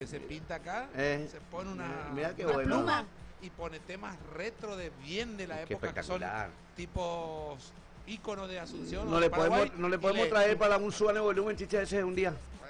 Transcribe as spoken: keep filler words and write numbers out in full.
que se pinta acá, eh, se pone una, mira qué una bueno. pluma y pone temas retro de bien de la Qué época, que son espectacular. tipos íconos de Asunción. No o de le podemos, Paraguay, no le y podemos le- traer para la Musuane volumen, chicha, ese un día.